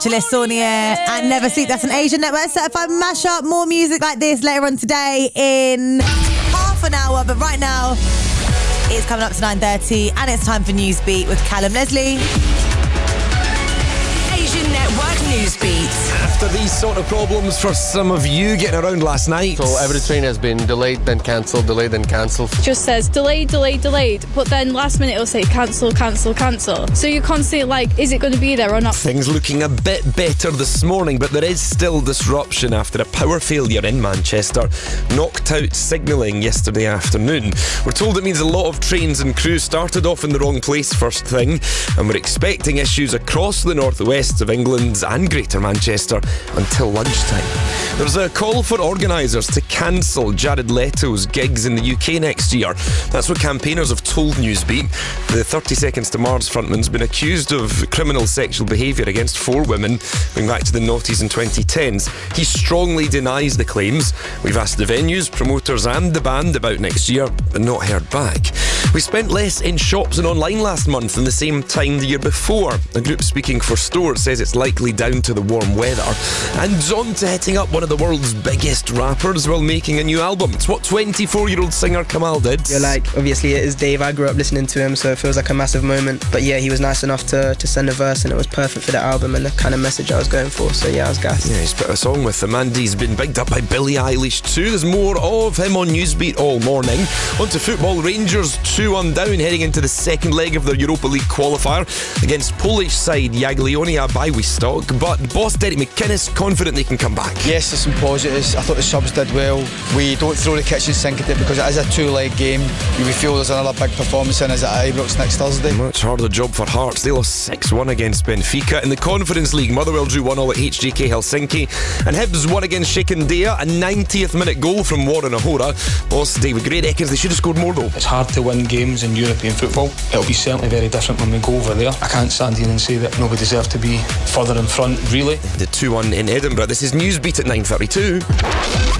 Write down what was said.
Sonia and Never Sleep. That's an Asian Network certified mashup. More music like this later on today in half an hour. But right now, it's coming up to 9:30 and it's time for Newsbeat with Callum Leslie. Asian Network Newsbeat. After these sort of problems for some of you getting around last night. So every train has been delayed, then cancelled, delayed, then cancelled. Just says delayed, delayed, delayed, but then last minute it'll say cancel, cancel, cancel. So you're constantly like, is it going to be there or not? Things looking a bit better this morning, but there is still disruption after a power failure in Manchester knocked out signalling yesterday afternoon. We're told it means a lot of trains and crews started off in the wrong place first thing, and we're expecting issues across the northwest of England and Greater Manchester until lunchtime. There's a call for organisers to cancel Jared Leto's gigs in the UK next year. That's what campaigners have told Newsbeat. The 30 Seconds to Mars frontman's been accused of criminal sexual behaviour against 4 women going back to the noughties and 2010s. He strongly denies the claims. We've asked the venues, promoters and the band about next year, but not heard back. We spent less in shops and online last month than the same time the year before. A group speaking for stores says it's likely down to the warm weather. And on to hitting up one of the world's biggest rappers while making a new album. It's what 24-year-old singer Kamal did. You're like, obviously it is Dave. I grew up listening to him, so it feels like a massive moment. But yeah, he was nice enough to send a verse, and it was perfect for the album and the kind of message I was going for. So yeah, I was gassed. Yeah, he's put a song with him, and he's been bigged up by Billie Eilish too. There's more of him on Newsbeat all morning. On to football. Rangers 2-1 down heading into the second leg of their Europa League qualifier against Polish side Jagiellonia Białystok. But boss Derek McInnes confident they can come back. Yes, there's some positives. I thought the subs did well. We don't throw the kitchen sink at it because it is a 2-leg game. We feel there's another big performance in us at Ibrox next Thursday. Much harder job for Hearts. They lost 6-1 against Benfica. In the Conference League, Motherwell drew 1-1 at HJK Helsinki, and Hibs won against Shikandea. A 90th minute goal from Warren Ahora. Boss David Gray reckons they should have scored more though. It's hard to win games in European football. It'll be certainly very different when we go over there. I can't stand here and say that nobody deserves to be further in front, really. The 2-1 in Edinburgh. This is Newsbeat at 9:32.